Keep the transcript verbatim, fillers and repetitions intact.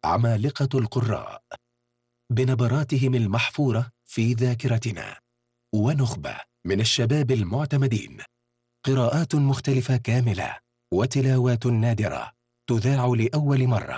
عمالقة القراء بنبراتهم المحفورة في ذاكرتنا، ونخبة من الشباب المعتمدين، قراءات مختلفة كاملة وتلاوات نادرة تذاع لأول مرة.